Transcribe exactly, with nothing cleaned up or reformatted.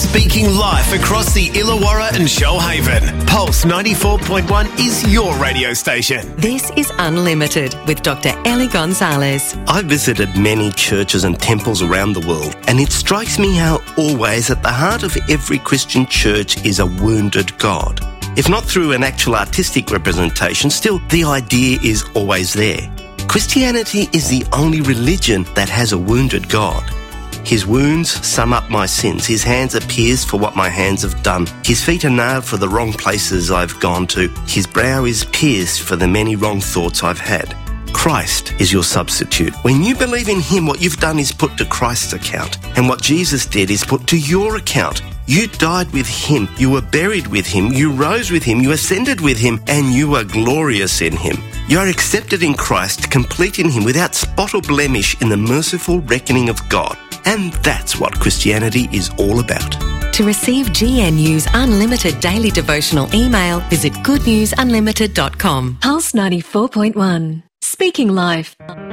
Speaking life across the Illawarra and Shoalhaven. Pulse ninety-four point one is your radio station. This is Unlimited with Doctor Ellie Gonzalez. I've visited many churches and temples around the world, and it strikes me how always at the heart of every Christian church is a wounded God. If not through an actual artistic representation, still the idea is always there. Christianity is the only religion that has a wounded God. His wounds sum up my sins. His hands are pierced for what my hands have done. His feet are nailed for the wrong places I've gone to. His brow is pierced for the many wrong thoughts I've had. Christ is your substitute. When you believe in him, what you've done is put to Christ's account. And what Jesus did is put to your account. You died with him. You were buried with him. You rose with him. You ascended with him. And you are glorious in him. You are accepted in Christ, complete in him, without spot or blemish in the merciful reckoning of God. And that's what Christianity is all about. To receive G N U's unlimited daily devotional email, visit good news unlimited dot com. Pulse ninety-four point one. Speaking Life.